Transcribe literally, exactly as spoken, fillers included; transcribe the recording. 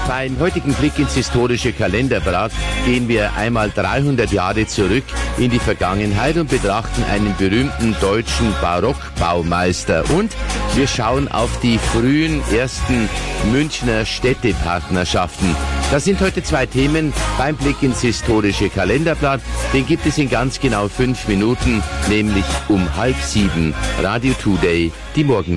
Beim heutigen Blick ins historische Kalenderblatt gehen wir einmal dreihundert Jahre zurück in die Vergangenheit und betrachten einen berühmten deutschen Barockbaumeister. Und wir schauen auf die frühen ersten Münchner Städtepartnerschaften. Das sind heute zwei Themen beim Blick ins historische Kalenderblatt. Den gibt es in ganz genau fünf Minuten, nämlich um halb sieben. Radio Today, die Morgen.